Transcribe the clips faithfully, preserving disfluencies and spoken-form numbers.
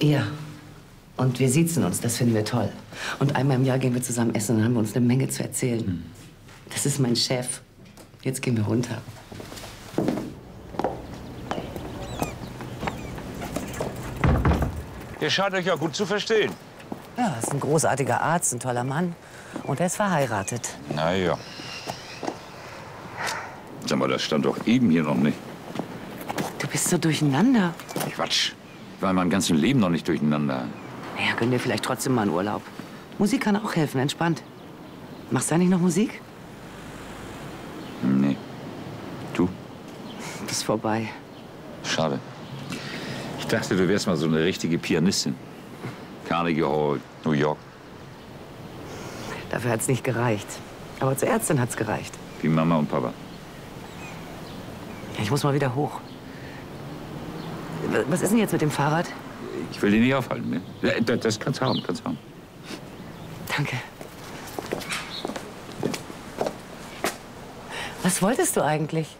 Ja. Und wir siezen uns, das finden wir toll. Und einmal im Jahr gehen wir zusammen essen und dann haben wir uns eine Menge zu erzählen. Hm. Das ist mein Chef. Jetzt gehen wir runter. Ihr scheint euch ja gut zu verstehen. Ja, ist ein großartiger Arzt, ein toller Mann. Und er ist verheiratet. Na ja. Sag mal, das stand doch eben hier noch nicht. Du bist so durcheinander. Quatsch. Ich war in meinem ganzen Leben noch nicht durcheinander. Naja, gönn dir vielleicht trotzdem mal einen Urlaub. Musik kann auch helfen, entspannt. Machst du eigentlich noch Musik? Nee. Du? Ist vorbei. Schade. Ich dachte, du wärst mal so eine richtige Pianistin. Carnegie Hall, New York. Dafür hat's nicht gereicht. Aber zur Ärztin hat's gereicht. Wie Mama und Papa. Ich muss mal wieder hoch. Was ist denn jetzt mit dem Fahrrad? Ich will dich nicht aufhalten. Ne? Das, das kannst du haben, kannst du haben. Danke. Was wolltest du eigentlich?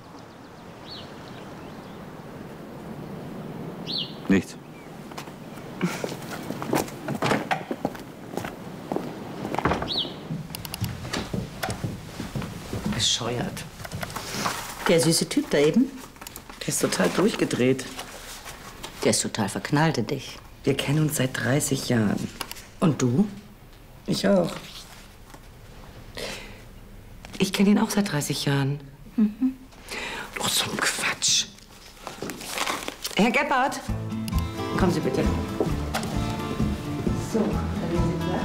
Nichts. Bescheuert. Der süße Typ da eben, Der ist total durchgedreht. der ist total verknallt in dich. Wir kennen uns seit dreißig Jahren. Und du? Ich auch. Ich kenne ihn auch seit dreißig Jahren. Mhm. Doch so ein Quatsch. Herr Gebhardt, kommen Sie bitte. So.